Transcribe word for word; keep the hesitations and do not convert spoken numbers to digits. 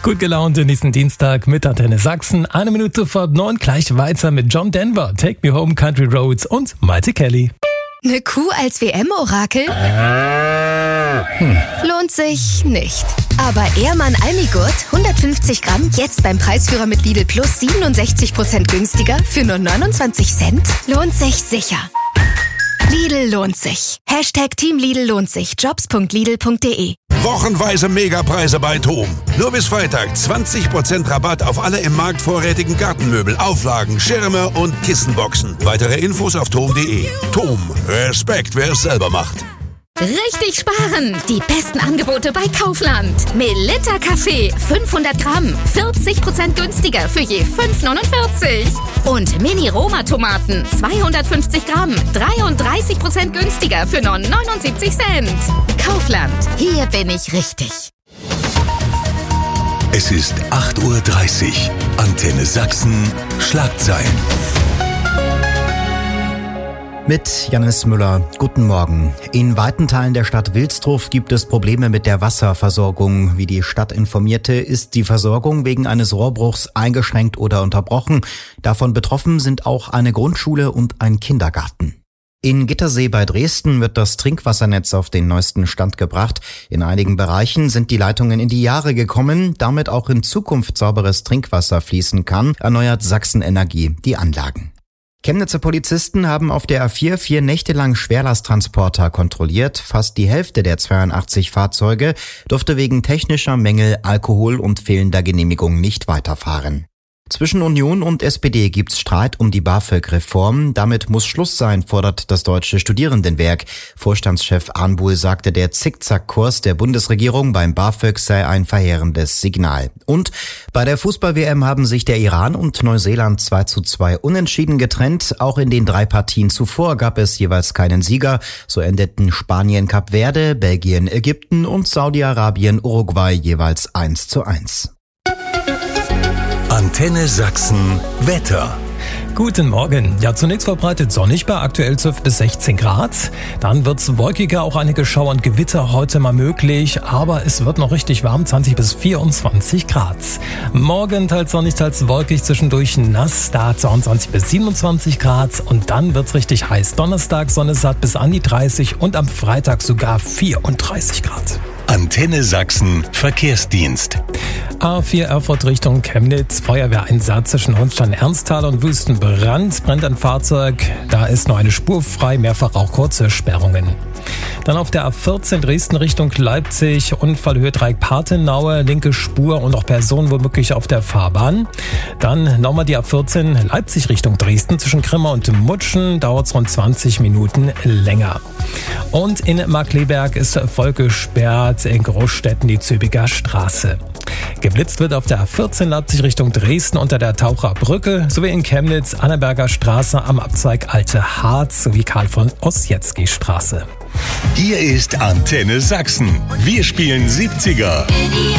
Gut gelaunt in diesen Dienstag mit Antenne Sachsen. Eine Minute vor neun, gleich weiter mit John Denver, Take Me Home, Country Roads und Maite Kelly. Eine Kuh als W M-Orakel? Hm. Lohnt sich nicht. Aber Ehrmann Almigurt, hundertfünfzig Gramm, jetzt beim Preisführer mit Lidl Plus siebenundsechzig Prozent günstiger für nur neunundzwanzig Cent? Lohnt sich sicher. Lidl lohnt sich. Hashtag Team Lidl lohnt sich. Jobs punkt lidl punkt de. Wochenweise Megapreise bei TOM. Nur bis Freitag zwanzig Prozent Rabatt auf alle im Markt vorrätigen Gartenmöbel, Auflagen, Schirme und Kissenboxen. Weitere Infos auf tom punkt de. TOM. Respekt, wer es selber macht. Richtig sparen! Die besten Angebote bei Kaufland. Melitta Kaffee, fünfhundert Gramm, vierzig Prozent günstiger für je fünf neunundvierzig. Und Mini-Roma-Tomaten, zweihundertfünfzig Gramm, dreiunddreißig Prozent günstiger für nur neunundsiebzig Cent. Kaufland, hier bin ich richtig. Es ist acht Uhr dreißig. Antenne Sachsen, Schlagzeilen. Mit Jannis Müller. Guten Morgen. In weiten Teilen der Stadt Wilsdruff gibt es Probleme mit der Wasserversorgung. Wie die Stadt informierte, ist die Versorgung wegen eines Rohrbruchs eingeschränkt oder unterbrochen. Davon betroffen sind auch eine Grundschule und ein Kindergarten. In Gittersee bei Dresden wird das Trinkwassernetz auf den neuesten Stand gebracht. In einigen Bereichen sind die Leitungen in die Jahre gekommen, damit auch in Zukunft sauberes Trinkwasser fließen kann, erneuert Sachsen Energie die Anlagen. Chemnitzer Polizisten haben auf der A vier vier Nächte lang Schwerlasttransporter kontrolliert. Fast die Hälfte der zweiundachtzig Fahrzeuge durfte wegen technischer Mängel, Alkohol und fehlender Genehmigung nicht weiterfahren. Zwischen Union und S P D gibt's Streit um die BAföG-Reform. Damit muss Schluss sein, fordert das Deutsche Studierendenwerk. Vorstandschef Arnbuhl sagte, der Zickzackkurs der Bundesregierung beim BAföG sei ein verheerendes Signal. Und bei der Fußball-W M haben sich der Iran und Neuseeland zwei zu zwei unentschieden getrennt. Auch in den drei Partien zuvor gab es jeweils keinen Sieger. So endeten Spanien Kap Verde, Belgien Ägypten und Saudi-Arabien Uruguay jeweils eins zu eins. Antenne Sachsen Wetter. Guten Morgen. Ja, zunächst verbreitet sonnig bei aktuell zwölf bis sechzehn Grad. Dann wird's wolkiger, auch einige Schauer und Gewitter heute mal möglich. Aber es wird noch richtig warm, zwanzig bis vierundzwanzig Grad. Morgen teils sonnig, teils wolkig, zwischendurch nass, da zweiundzwanzig bis siebenundzwanzig Grad. Und dann wird's richtig heiß. Donnerstag Sonne satt bis an die dreißig und am Freitag sogar vierunddreißig Grad. Antenne Sachsen Verkehrsdienst. A vier Erfurt Richtung Chemnitz. Feuerwehreinsatz zwischen Holstein-Ernsthal und Wüstenbrand. Brennt ein Fahrzeug. Da ist nur eine Spur frei. Mehrfach auch kurze Sperrungen. Dann auf der A vierzehn Dresden Richtung Leipzig. Unfallhöhe Dreieck-Partenaue. Linke Spur und auch Personen womöglich auf der Fahrbahn. Dann nochmal die A vierzehn Leipzig Richtung Dresden. Zwischen Grimma und Mutschen dauert es rund zwanzig Minuten länger. Und in Markkleeberg ist voll gesperrt in Großstädten die Zübiger Straße. Geblitzt wird auf der A vierzehn Leipzig Richtung Dresden unter der Taucherbrücke sowie in Chemnitz Annaberger Straße am Abzweig Alte Harz sowie Karl von Ossietzky Straße. Hier ist Antenne Sachsen. Wir spielen siebziger.